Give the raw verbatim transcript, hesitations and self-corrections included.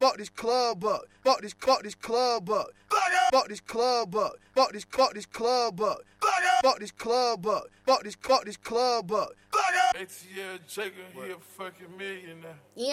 fuck this club up. Fuck this, fuck this club up. Fuck this club up. Fuck this, fuck this club up. Fuck this club up. Fuck this, fuck this club up. A T L Jacob, he a fucking millionaire. Yeah.